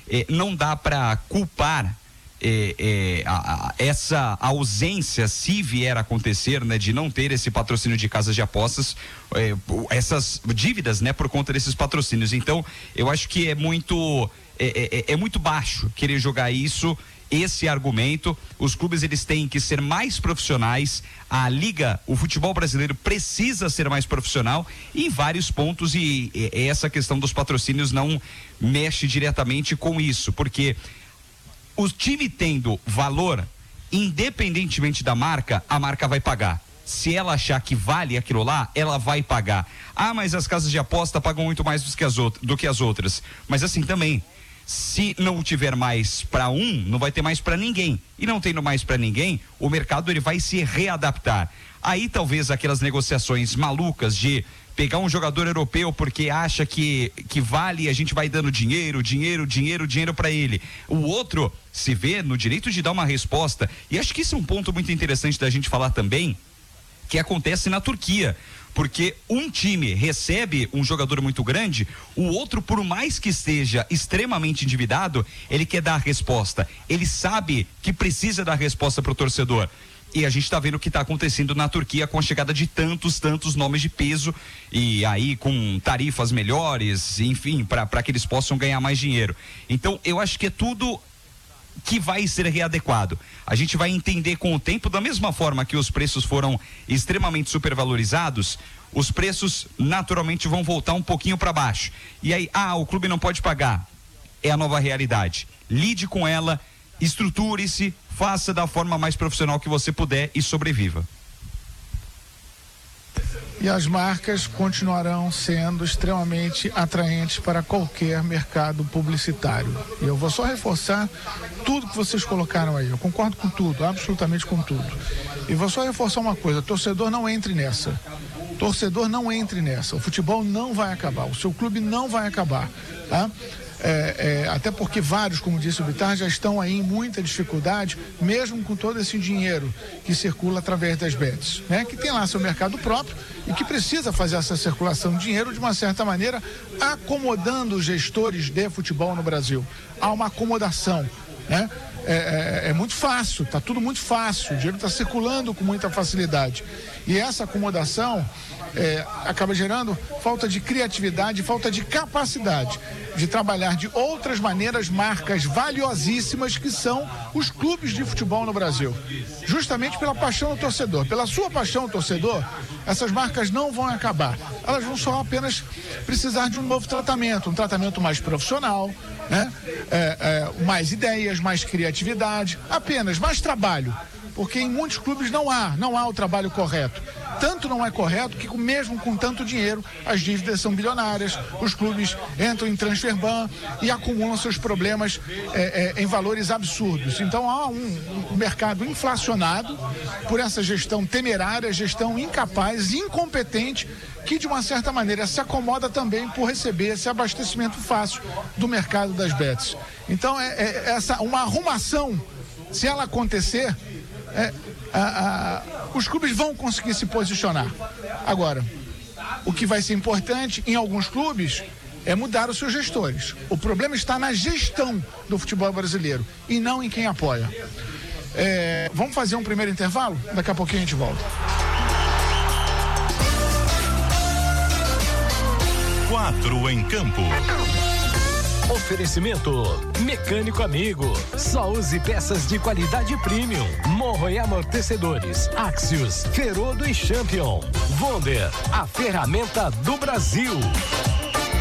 não dá para culpar essa ausência, se vier a acontecer, né, de não ter esse patrocínio de casas de apostas, essas dívidas, né, por conta desses patrocínios. Então, eu acho que é muito baixo querer jogar esse argumento. Os clubes, eles têm que ser mais profissionais. A liga, o futebol brasileiro precisa ser mais profissional em vários pontos, e essa questão dos patrocínios não mexe diretamente com isso, porque o time tendo valor, independentemente da marca, a marca vai pagar. Se ela achar que vale aquilo lá, ela vai pagar. Ah, mas as casas de aposta pagam muito mais do que as outras. Mas assim também, se não tiver mais para não vai ter mais para ninguém. E não tendo mais para ninguém, o mercado, ele vai se readaptar. Aí talvez aquelas negociações malucas de pegar um jogador europeu porque acha que vale, e a gente vai dando dinheiro para ele. O outro se vê no direito de dar uma resposta. E acho que isso é um ponto muito interessante da gente falar também, que acontece na Turquia. Porque um time recebe um jogador muito grande, o outro, por mais que esteja extremamente endividado, ele quer dar a resposta. Ele sabe que precisa dar a resposta para o torcedor. E a gente está vendo o que está acontecendo na Turquia com a chegada de tantos nomes de peso, e aí com tarifas melhores, enfim, para que eles possam ganhar mais dinheiro. Então, eu acho que é tudo que vai ser readequado. A gente vai entender com o tempo, da mesma forma que os preços foram extremamente supervalorizados, os preços naturalmente vão voltar um pouquinho para baixo. E aí, o clube não pode pagar. É a nova realidade. Lide com ela, estruture-se, faça da forma mais profissional que você puder e sobreviva. E as marcas continuarão sendo extremamente atraentes para qualquer mercado publicitário. E eu vou só reforçar tudo que vocês colocaram aí. Eu concordo com tudo, absolutamente com tudo. E vou só reforçar uma coisa: torcedor, não entre nessa. Torcedor, não entre nessa. O futebol não vai acabar, o seu clube não vai acabar, tá? Até porque vários, como disse o Bittar, já estão aí em muita dificuldade, mesmo com todo esse dinheiro que circula através das bets, né? Que tem lá seu mercado próprio e que precisa fazer essa circulação de dinheiro, de uma certa maneira, acomodando os gestores de futebol no Brasil. Há uma acomodação, né? É muito fácil, está tudo muito fácil, o dinheiro está circulando com muita facilidade. E essa acomodação acaba gerando falta de criatividade, falta de capacidade de trabalhar de outras maneiras marcas valiosíssimas que são os clubes de futebol no Brasil. Justamente pela paixão do torcedor, pela sua paixão do torcedor, essas marcas não vão acabar. Elas vão só apenas precisar de um novo tratamento, um tratamento mais profissional, né? Mais ideias, mais criatividade, apenas mais trabalho. Porque em muitos clubes não há o trabalho correto. Tanto não é correto que, mesmo com tanto dinheiro, as dívidas são bilionárias, os clubes entram em transfer ban e acumulam seus problemas em valores absurdos. Então há um mercado inflacionado por essa gestão temerária, gestão incapaz, incompetente, que de uma certa maneira se acomoda também por receber esse abastecimento fácil do mercado das bets. Então uma arrumação, se ela acontecer, os clubes vão conseguir se posicionar. Agora, o que vai ser importante em alguns clubes é mudar os seus gestores. O problema está na gestão do futebol brasileiro e não em quem apoia. Vamos fazer um primeiro intervalo? Daqui a pouquinho a gente volta. 4 em campo. Oferecimento Mecânico Amigo. Só use peças de qualidade premium. Morro e amortecedores. Axios, Ferodo e Champion. Wonder, a ferramenta do Brasil.